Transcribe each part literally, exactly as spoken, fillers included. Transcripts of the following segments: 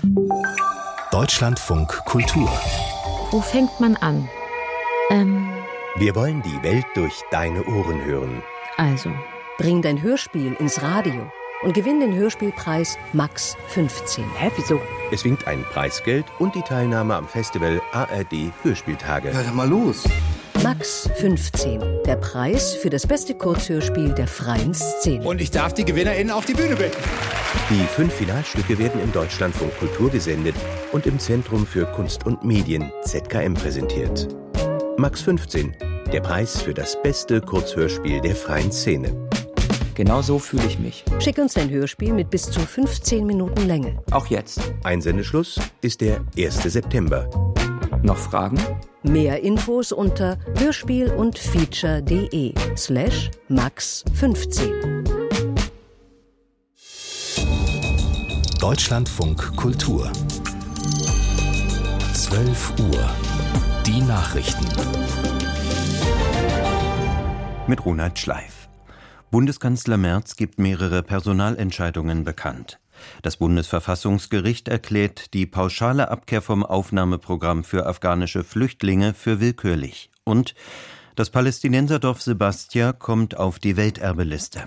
Deutschlandfunk Kultur. Wo fängt man an? Ähm, Wir wollen die Welt durch deine Ohren hören. also, Bring dein Hörspiel ins Radio und gewinn den Hörspielpreis Max fünfzehn. hä, wieso? Es winkt ein Preisgeld und die Teilnahme am Festival A R D Hörspieltage. Hör doch mal los. Max fünfzehn. Der Preis für das beste Kurzhörspiel der freien Szene. Und ich darf die GewinnerInnen auf die Bühne bitten. Die fünf Finalstücke werden im Deutschlandfunk Kultur gesendet und im Zentrum für Kunst und Medien Z K M präsentiert. Max fünfzehn. Der Preis für das beste Kurzhörspiel der freien Szene. Genau so fühle ich mich. Schick uns dein Hörspiel mit bis zu fünfzehn Minuten Länge. Auch jetzt. Einsendeschluss ist der erster September. Noch Fragen? Mehr Infos unter hörspiel und feature.de slash max fünfzehn. Deutschlandfunk Kultur. zwölf Uhr. Die Nachrichten. Mit Ronald Schleif. Bundeskanzler Merz gibt mehrere Personalentscheidungen bekannt. Das Bundesverfassungsgericht erklärt die pauschale Abkehr vom Aufnahmeprogramm für afghanische Flüchtlinge für willkürlich. Und das Palästinenserdorf Sebastia kommt auf die Welterbeliste.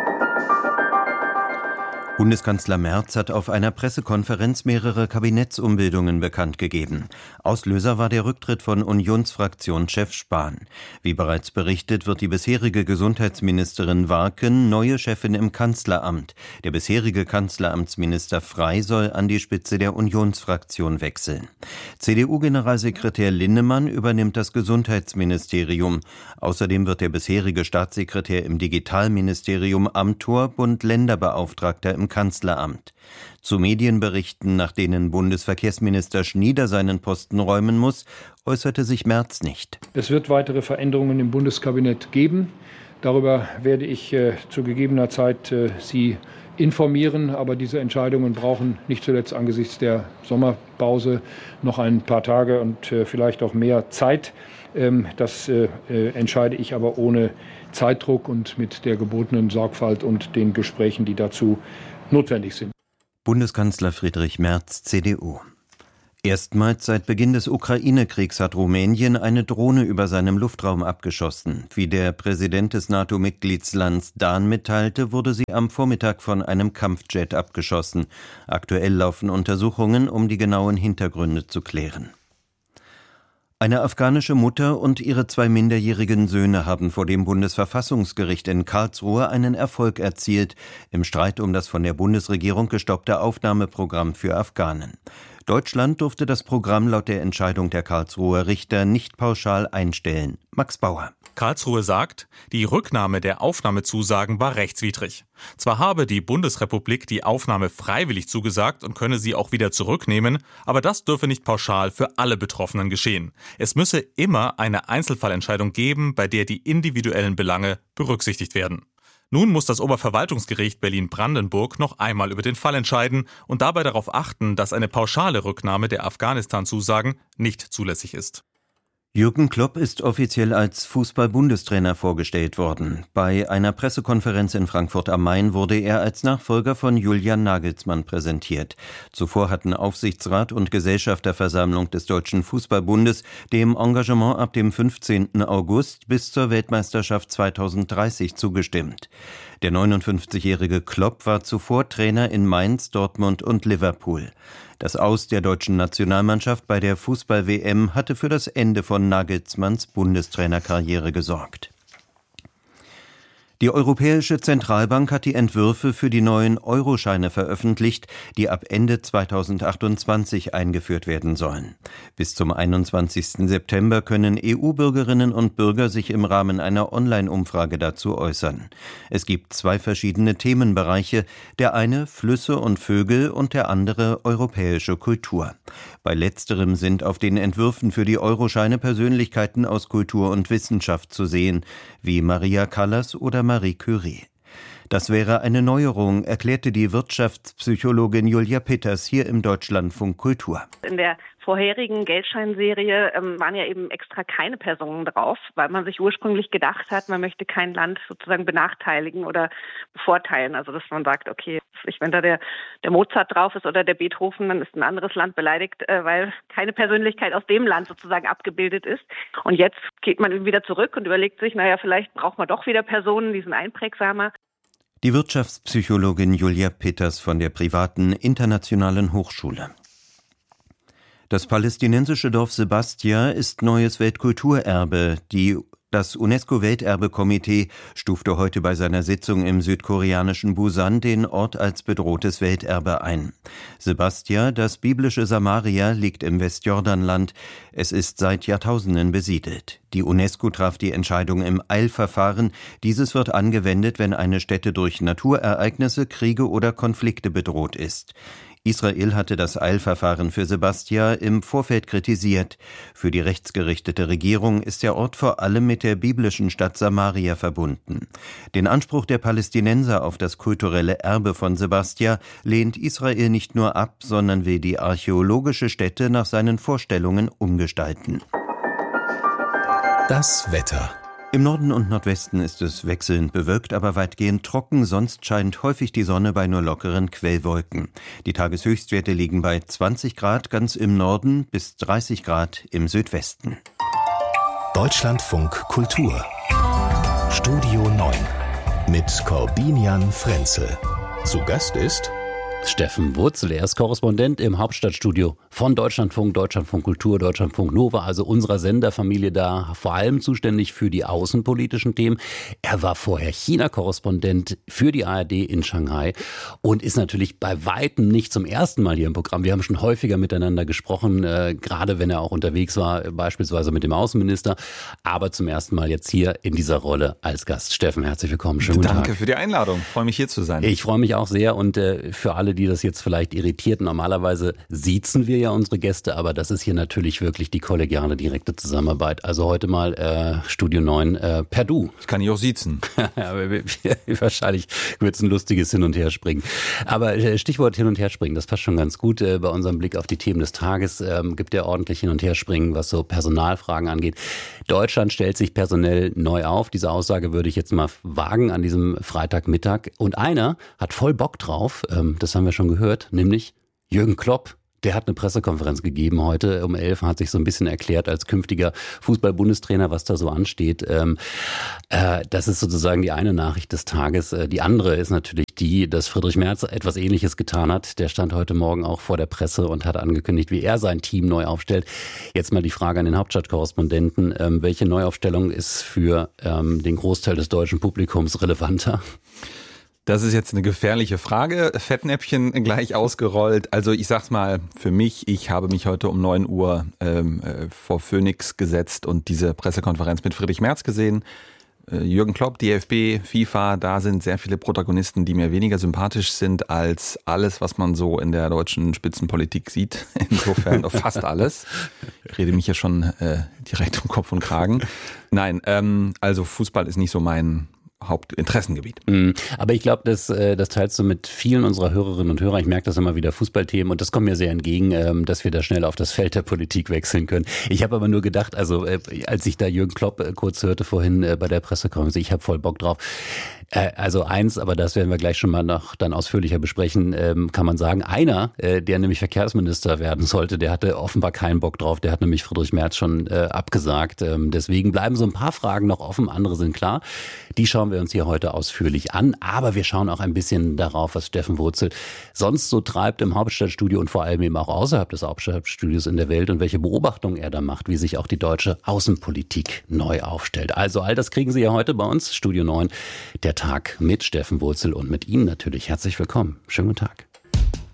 Bundeskanzler Merz hat auf einer Pressekonferenz mehrere Kabinettsumbildungen bekannt gegeben. Auslöser war der Rücktritt von Unionsfraktionschef Spahn. Wie bereits berichtet, wird die bisherige Gesundheitsministerin Warken neue Chefin im Kanzleramt. Der bisherige Kanzleramtsminister Frey soll an die Spitze der Unionsfraktion wechseln. C D U-Generalsekretär Linnemann übernimmt das Gesundheitsministerium. Außerdem wird der bisherige Staatssekretär im Digitalministerium Amthor Bund-Länder-Beauftragter im Kanzleramt. Zu Medienberichten, nach denen Bundesverkehrsminister Schnieder seinen Posten räumen muss, äußerte sich Merz nicht. Es wird weitere Veränderungen im Bundeskabinett geben. Darüber werde ich äh, zu gegebener Zeit äh, Sie informieren. Aber diese Entscheidungen brauchen nicht zuletzt angesichts der Sommerpause noch ein paar Tage und äh, vielleicht auch mehr Zeit. Ähm, das äh, äh, entscheide ich aber ohne Zeitdruck und mit der gebotenen Sorgfalt und den Gesprächen, die dazu notwendig sind. Bundeskanzler Friedrich Merz, C D U. Erstmals seit Beginn des Ukraine-Kriegs hat Rumänien eine Drohne über seinem Luftraum abgeschossen. Wie der Präsident des NATO-Mitgliedslands Dan mitteilte, wurde sie am Vormittag von einem Kampfjet abgeschossen. Aktuell laufen Untersuchungen, um die genauen Hintergründe zu klären. Eine afghanische Mutter und ihre zwei minderjährigen Söhne haben vor dem Bundesverfassungsgericht in Karlsruhe einen Erfolg erzielt im Streit um das von der Bundesregierung gestoppte Aufnahmeprogramm für Afghanen. Deutschland durfte das Programm laut der Entscheidung der Karlsruher Richter nicht pauschal einstellen. Max Bauer. Karlsruhe sagt, die Rücknahme der Aufnahmezusagen war rechtswidrig. Zwar habe die Bundesrepublik die Aufnahme freiwillig zugesagt und könne sie auch wieder zurücknehmen, aber das dürfe nicht pauschal für alle Betroffenen geschehen. Es müsse immer eine Einzelfallentscheidung geben, bei der die individuellen Belange berücksichtigt werden. Nun muss das Oberverwaltungsgericht Berlin-Brandenburg noch einmal über den Fall entscheiden und dabei darauf achten, dass eine pauschale Rücknahme der Afghanistan-Zusagen nicht zulässig ist. Jürgen Klopp ist offiziell als Fußball-Bundestrainer vorgestellt worden. Bei einer Pressekonferenz in Frankfurt am Main wurde er als Nachfolger von Julian Nagelsmann präsentiert. Zuvor hatten Aufsichtsrat und Gesellschafterversammlung des Deutschen Fußballbundes dem Engagement ab dem fünfzehnten August bis zur Weltmeisterschaft zweitausenddreißig zugestimmt. Der neunundfünfzigjährige Klopp war zuvor Trainer in Mainz, Dortmund und Liverpool. Das Aus der deutschen Nationalmannschaft bei der Fußball-W M hatte für das Ende von Nagelsmanns Bundestrainerkarriere gesorgt. Die Europäische Zentralbank hat die Entwürfe für die neuen Euroscheine veröffentlicht, die ab Ende zweitausendachtundzwanzig eingeführt werden sollen. Bis zum einundzwanzigsten September können E U-Bürgerinnen und Bürger sich im Rahmen einer Online-Umfrage dazu äußern. Es gibt zwei verschiedene Themenbereiche, der eine Flüsse und Vögel und der andere europäische Kultur. Bei letzterem sind auf den Entwürfen für die Euroscheine Persönlichkeiten aus Kultur und Wissenschaft zu sehen, wie Maria Callas oder Marie Curie. Das wäre eine Neuerung, erklärte die Wirtschaftspsychologin Julia Peters hier im Deutschlandfunk Kultur. In der vorherigen Geldscheinserie ähm, waren ja eben extra keine Personen drauf, weil man sich ursprünglich gedacht hat, man möchte kein Land sozusagen benachteiligen oder bevorteilen. Also dass man sagt, okay, wenn da der, der Mozart drauf ist oder der Beethoven, dann ist ein anderes Land beleidigt, äh, weil keine Persönlichkeit aus dem Land sozusagen abgebildet ist. Und jetzt geht man wieder zurück und überlegt sich, naja, vielleicht braucht man doch wieder Personen, die sind einprägsamer. Die Wirtschaftspsychologin Julia Peters von der privaten Internationalen Hochschule. Das palästinensische Dorf Sebastia ist neues Weltkulturerbe. Die Das UNESCO-Welterbekomitee stufte heute bei seiner Sitzung im südkoreanischen Busan den Ort als bedrohtes Welterbe ein. Sebastia, das biblische Samaria, liegt im Westjordanland. Es ist seit Jahrtausenden besiedelt. Die UNESCO traf die Entscheidung im Eilverfahren. Dieses wird angewendet, wenn eine Stätte durch Naturereignisse, Kriege oder Konflikte bedroht ist. Israel hatte das Eilverfahren für Sebastia im Vorfeld kritisiert. Für die rechtsgerichtete Regierung ist der Ort vor allem mit der biblischen Stadt Samaria verbunden. Den Anspruch der Palästinenser auf das kulturelle Erbe von Sebastia lehnt Israel nicht nur ab, sondern will die archäologische Stätte nach seinen Vorstellungen umgestalten. Das Wetter. Im Norden und Nordwesten ist es wechselnd bewölkt, aber weitgehend trocken, sonst scheint häufig die Sonne bei nur lockeren Quellwolken. Die Tageshöchstwerte liegen bei zwanzig Grad ganz im Norden bis dreißig Grad im Südwesten. Deutschlandfunk Kultur. Studio neun mit Corbinian Frenzel. Zu Gast ist Steffen Wurzel, er ist Korrespondent im Hauptstadtstudio von Deutschlandfunk, Deutschlandfunk Kultur, Deutschlandfunk Nova, also unserer Senderfamilie, da vor allem zuständig für die außenpolitischen Themen. Er war vorher China-Korrespondent für die A R D in Shanghai und ist natürlich bei weitem nicht zum ersten Mal hier im Programm. Wir haben schon häufiger miteinander gesprochen, äh, gerade wenn er auch unterwegs war, beispielsweise mit dem Außenminister, aber zum ersten Mal jetzt hier in dieser Rolle als Gast. Steffen, herzlich willkommen. Schönen guten Tag. Danke für die Einladung. Ich freue mich, hier zu sein. Ich freue mich auch sehr und äh, für alle, die das jetzt vielleicht irritiert, normalerweise siezen wir ja unsere Gäste, aber das ist hier natürlich wirklich die kollegiale, direkte Zusammenarbeit. Also heute mal äh, Studio neun äh, per Du. Ich kann dich auch siezen. Wahrscheinlich wird es ein lustiges Hin- und Herspringen. Aber äh, Stichwort Hin- und Herspringen, das passt schon ganz gut. Äh, bei unserem Blick auf die Themen des Tages ähm, gibt ja ordentlich Hin- und Herspringen, was so Personalfragen angeht. Deutschland stellt sich personell neu auf. Diese Aussage würde ich jetzt mal wagen an diesem Freitagmittag. Und einer hat voll Bock drauf, ähm, das haben wir schon gehört, nämlich Jürgen Klopp. Der hat eine Pressekonferenz gegeben heute um elf, hat sich so ein bisschen erklärt als künftiger Fußball-Bundestrainer, was da so ansteht. Ähm, äh, das ist sozusagen die eine Nachricht des Tages. Äh, die andere ist natürlich die, dass Friedrich Merz etwas Ähnliches getan hat. Der stand heute Morgen auch vor der Presse und hat angekündigt, wie er sein Team neu aufstellt. Jetzt mal die Frage an den Hauptstadtkorrespondenten. Ähm, welche Neuaufstellung ist für ähm, den Großteil des deutschen Publikums relevanter? Das ist jetzt eine gefährliche Frage. Fettnäpfchen gleich ausgerollt. Also ich sag's mal für mich, ich habe mich heute um neun Uhr ähm, äh, vor Phoenix gesetzt und diese Pressekonferenz mit Friedrich Merz gesehen. Äh, Jürgen Klopp, D F B, FIFA, da sind sehr viele Protagonisten, die mir weniger sympathisch sind als alles, was man so in der deutschen Spitzenpolitik sieht. Insofern fast alles. Ich rede mich hier schon äh, direkt um Kopf und Kragen. Nein, ähm, also Fußball ist nicht so mein Hauptinteressengebiet. Aber ich glaube, das, das teilst du mit vielen unserer Hörerinnen und Hörer. Ich merke das immer wieder, Fußballthemen, und das kommt mir sehr entgegen, dass wir da schnell auf das Feld der Politik wechseln können. Ich habe aber nur gedacht, also als ich da Jürgen Klopp kurz hörte vorhin bei der Pressekonferenz, ich habe voll Bock drauf. Also eins, aber das werden wir gleich schon mal noch dann ausführlicher besprechen, kann man sagen, einer, der nämlich Verkehrsminister werden sollte, der hatte offenbar keinen Bock drauf, der hat nämlich Friedrich Merz schon abgesagt. Deswegen bleiben so ein paar Fragen noch offen, andere sind klar. Die schauen wir uns hier heute ausführlich an, aber wir schauen auch ein bisschen darauf, was Steffen Wurzel sonst so treibt im Hauptstadtstudio und vor allem eben auch außerhalb des Hauptstadtstudios in der Welt und welche Beobachtungen er da macht, wie sich auch die deutsche Außenpolitik neu aufstellt. Also all das kriegen Sie ja heute bei uns, Studio neun, der Tag mit Steffen Wurzel und mit Ihnen natürlich. Herzlich willkommen. Schönen guten Tag.